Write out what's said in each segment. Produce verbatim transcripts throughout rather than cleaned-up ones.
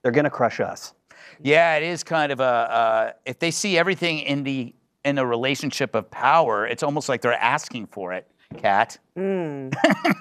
they're going to crush us. Yeah, it is kind of a, uh, if they see everything in the in a relationship of power, it's almost like they're asking for it, Kat. Mm.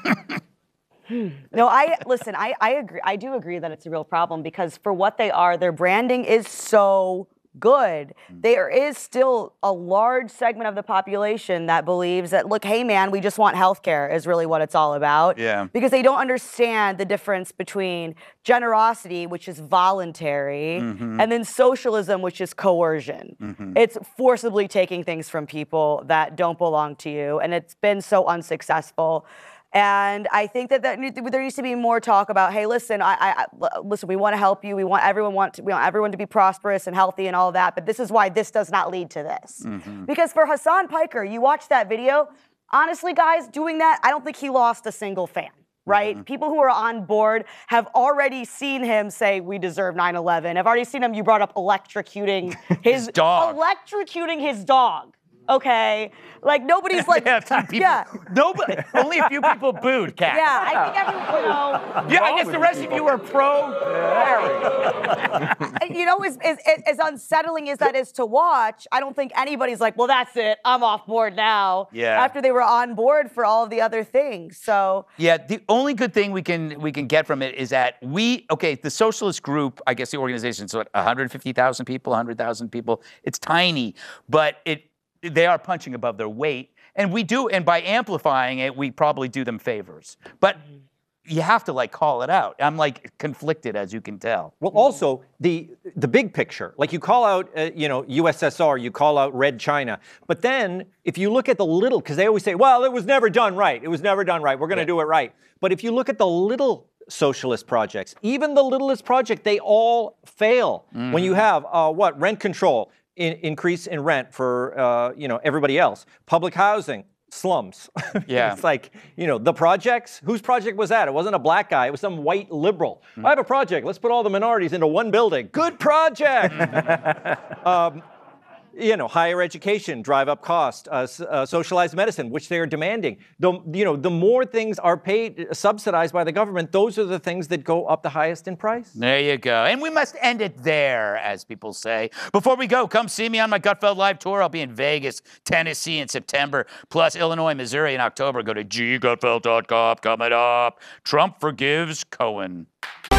No, I listen, I, I agree. I do agree that it's a real problem because for what they are, their branding is so good. There is still a large segment of the population that believes that, look, hey man, we just want healthcare is really what it's all about. Yeah. Because they don't understand the difference between generosity, which is voluntary, mm-hmm. and then socialism, which is coercion. Mm-hmm. It's forcibly taking things from people that don't belong to you, and it's been so unsuccessful. And I think that, that there needs to be more talk about, hey, listen, I, I listen, we want to help you. We want everyone want to, we want everyone to be prosperous and healthy and all that. But this is why this does not lead to this. Mm-hmm. Because for Hasan Piker, you watch that video. Honestly, guys, doing that, I don't think he lost a single fan. Right? Mm-hmm. People who are on board have already seen him say, we deserve nine eleven. I've already seen him, you brought up electrocuting his, his dog. Electrocuting his dog. Okay, like nobody's like, yeah, people, yeah. Nobody, only a few people booed, Kat. Yeah, I think everyone, you know. Yeah, I guess the rest of you were pro. You know, as, as, as unsettling as that is to watch, I don't think anybody's like, well, that's it, I'm off board now. Yeah. After they were on board for all of the other things, so. Yeah, the only good thing we can we can get from it is that we, okay, the socialist group, I guess the organization is what, one hundred fifty thousand people, one hundred thousand people. It's tiny, but it. They are punching above their weight, and we do, and by amplifying it, we probably do them favors. But you have to like call it out. I'm like conflicted, as you can tell. Well, also the the big picture, like you call out, uh, you know, U S S R, you call out Red China, but then if you look at the little, because they always say, well, it was never done right. It was never done right. We're going to yeah. do it right. But if you look at the little socialist projects, even the littlest project, they all fail. Mm. When you have uh, what rent control. In, increase in rent for uh, you know everybody else. Public housing, slums. Yeah. It's like, you know, the projects. Whose project was that? It wasn't a black guy. It was some white liberal. Mm. I have a project. Let's put all the minorities into one building. Good project. um, you know, higher education, drive up cost, uh, uh, socialized medicine, which they are demanding. The, you know, the more things are paid, subsidized by the government, those are the things that go up the highest in price. There you go. And we must end it there, as people say. Before we go, come see me on my Gutfeld Live tour. I'll be in Vegas, Tennessee in September, plus Illinois, Missouri in October. Go to g gutfeld dot com. Coming up, Trump forgives Cohen.